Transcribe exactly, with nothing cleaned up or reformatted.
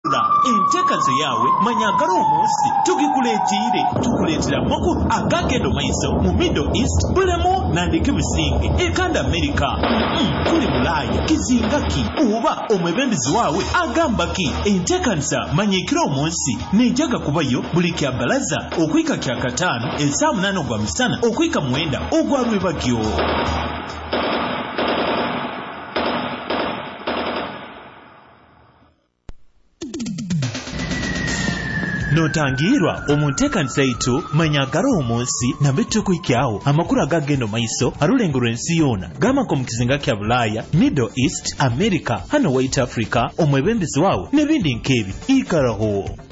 enteekaze yawe manyagala omunsi tugikuleetiire tukuleetera amakulu agagenda maiso mu Middle East bulemu nandike bisinge ekanda America kuli Bulaaya kizinga ki oba omwebembezi waawe agamba ki enteekanisa manyiikira omunsi nejaga kubayo buli kya balaza okwika kya kataano essaa munaana ogwa misana okwika mwenda ogwa Lwebagyo. Notangirwa omunteekanisa yitu manyagala omunsi nambe tukwikyawo amakulu agagenda maiso alulengo lw'ensi yoona gamako mu kizinga kya Bulaaya, Middle East, America, hano White Africa, omwebembezi waawe n'ebindi nk'ebi ikalaho.